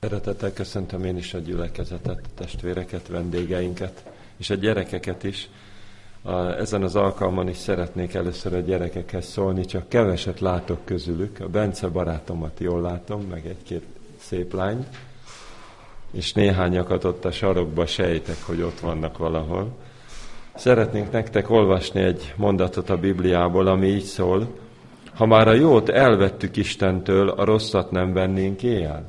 Szeretettel köszöntöm én is a gyülekezetet, a testvéreket, vendégeinket, és a gyerekeket is. Ezen az alkalmon is szeretnék először a gyerekekhez szólni, csak keveset látok közülük. A Bence barátomat jól látom, meg egy-két szép lány, és néhányakat ott a sarokba sejtek, hogy ott vannak valahol. Szeretnénk nektek olvasni egy mondatot a Bibliából, ami így szól: ha már a jót elvettük Istentől, a rosszat nem vennénk éjjel.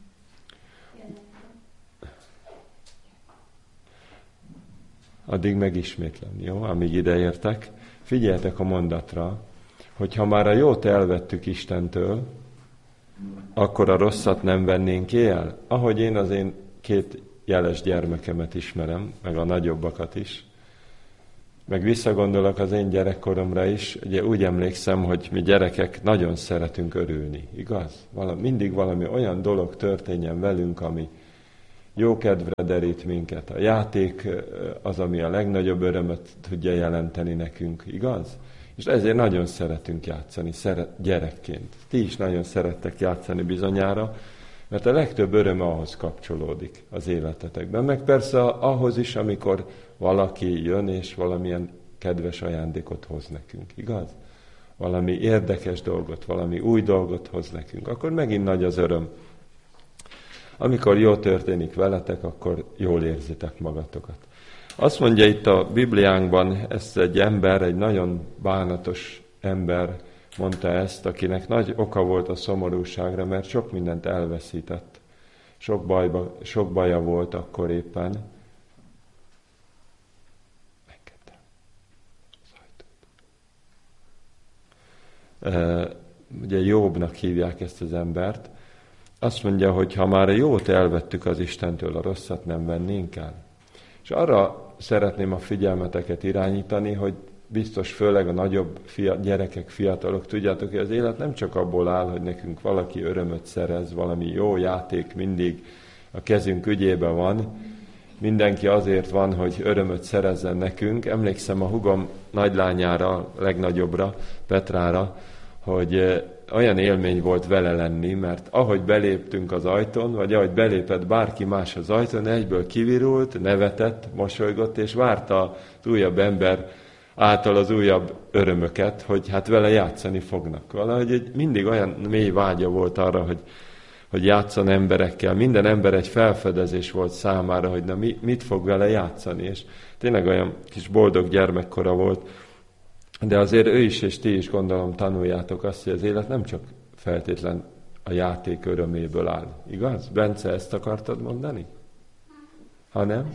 Addig megismétlem, jó? Amíg ideértek. Figyeljetek a mondatra, hogy ha már a jót elvettük Istentől, akkor a rosszat nem vennénk éjjel. Ahogy én az én 2 jeles gyermekemet ismerem, meg a nagyobbakat is, meg visszagondolok az én gyerekkoromra is, ugye úgy emlékszem, hogy mi gyerekek nagyon szeretünk örülni, igaz? Mindig valami olyan dolog történjen velünk, ami jó kedvre derít minket. A játék az, ami a legnagyobb örömet tudja jelenteni nekünk, igaz? És ezért nagyon szeretünk játszani, gyerekként. Ti is nagyon szerettek játszani bizonyára, mert a legtöbb öröm ahhoz kapcsolódik az életetekben. Meg persze ahhoz is, amikor valaki jön és valamilyen kedves ajándékot hoz nekünk, igaz? Valami érdekes dolgot, valami új dolgot hoz nekünk, akkor megint nagy az öröm. Amikor jó történik veletek, akkor jól érzitek magatokat. Azt mondja itt a Bibliánkban, ezt egy ember, egy nagyon bánatos ember mondta ezt, akinek nagy oka volt a szomorúságra, mert sok mindent elveszített. Sok baja volt akkor éppen. Ugye Jobbnak hívják ezt az embert. Azt mondja, hogy ha már a jót elvettük az Istentől, a rosszat nem vennénk el. És arra szeretném a figyelmeteket irányítani, hogy biztos főleg a nagyobb gyerekek, fiatalok, tudjátok, hogy az élet nem csak abból áll, hogy nekünk valaki örömöt szerez, valami jó játék mindig a kezünk ügyében van. Mindenki azért van, hogy örömöt szerezzen nekünk. Emlékszem a hugom nagylányára, a legnagyobbra, Petrára, hogy olyan élmény volt vele lenni, mert ahogy beléptünk az ajtón, vagy ahogy belépett bárki más az ajtón, egyből kivirult, nevetett, mosolygott, és várta az újabb ember által az újabb örömöket, hogy hát vele játszani fognak. Valahogy mindig olyan mély vágya volt arra, hogy játszan emberekkel. Minden ember egy felfedezés volt számára, hogy na mit fog vele játszani, és tényleg olyan kis boldog gyermekkora volt. De azért ő is és ti is gondolom tanuljátok azt, hogy az élet nem csak feltétlen a játék öröméből áll. Igaz? Bence, ezt akartad mondani? Ha nem?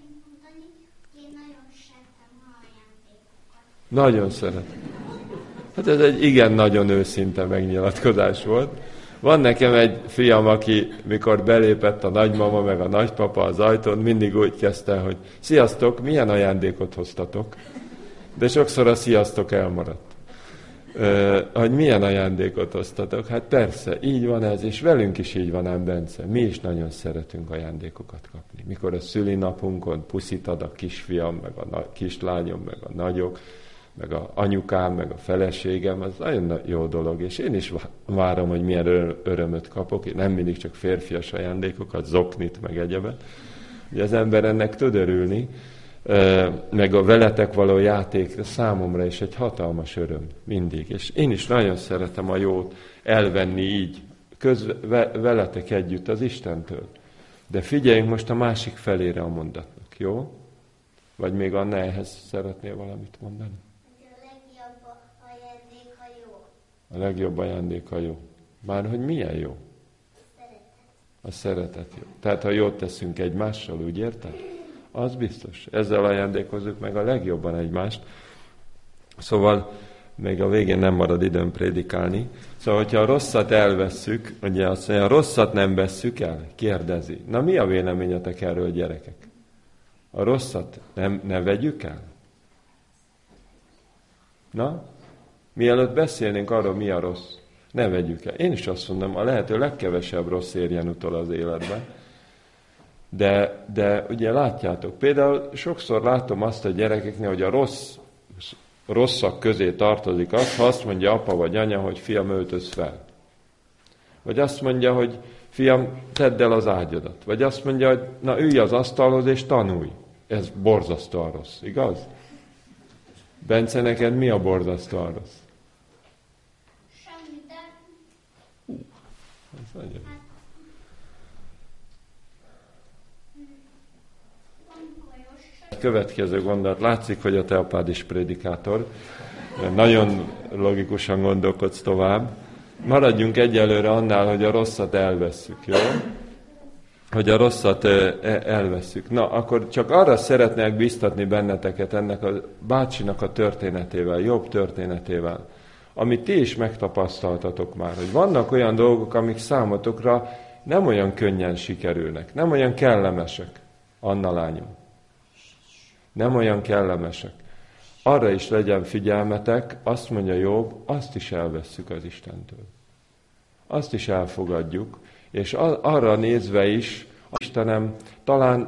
Nagyon szeret. Hát ez egy igen nagyon őszinte megnyilatkozás volt. Van nekem egy fiam, aki mikor belépett a nagymama meg a nagypapa az ajtón, mindig úgy kezdte, hogy sziasztok, milyen ajándékot hoztatok? De sokszor a sziasztok elmaradt. Hogy milyen ajándékot hoztatok? Hát persze, így van ez, és velünk is így van ám, Bence. Mi is nagyon szeretünk ajándékokat kapni. Mikor a szülinapunkon puszit ad a kisfiam, meg a kislányom, meg a nagyok, meg a anyukám, meg a feleségem, az nagyon jó dolog, és én is várom, hogy milyen örömöt kapok. Én nem mindig csak férfias ajándékokat, zoknit, meg egyebet. Ugye az ember ennek tud örülni, meg a veletek való játék számomra is egy hatalmas öröm, mindig. És én is nagyon szeretem a jót elvenni így, veletek együtt az Istentől. De figyeljünk most a másik felére a mondatnak, jó? Vagy még Anna, ehhez szeretnél valamit mondani? A legjobb ajándék a jó. A legjobb ajándék a jó. Már hogy milyen jó? A szeretet jó. Tehát ha jót teszünk egymással, úgy érted? Az biztos. Ezzel ajándékozzuk meg a legjobban egymást. Szóval még a végén nem marad időm prédikálni. Szóval, hogyha a rosszat elvesszük, ugye azt mondja, a rosszat nem vesszük el? Kérdezi. Na mi a véleményetek erről, gyerekek? A rosszat ne vegyük el? Na? Mielőtt beszélnénk arról, mi a rossz, ne vegyük el. Én is azt mondom, a lehető legkevesebb rossz érjen utol az életben. De ugye látjátok, például sokszor látom azt a gyerekeknél, hogy a rosszak közé tartozik az, ha azt mondja apa vagy anya, hogy fiam, öltöz fel. Vagy azt mondja, hogy fiam, tedd el az ágyadat. Vagy azt mondja, hogy na ülj az asztalhoz és tanulj. Ez borzasztóan rossz, igaz? Bence, neked mi a borzasztóan rossz? Semmi, de... Ez nagyon... Következő gondolat. Látszik, hogy a te apád is prédikátor. Nagyon logikusan gondolkodsz tovább. Maradjunk egyelőre annál, hogy a rosszat elvesszük, jó? Hogy a rosszat elvesszük. Na, akkor csak arra szeretnék biztatni benneteket ennek a bácsinak a történetével, Jobb történetével, amit ti is megtapasztaltatok már, hogy vannak olyan dolgok, amik számotokra nem olyan könnyen sikerülnek, nem olyan kellemesek, Anna lányom. Nem olyan kellemesek. Arra is legyen figyelmetek, azt mondja Jobb, azt is elvesszük az Istentől. Azt is elfogadjuk, és arra nézve is, Istenem, talán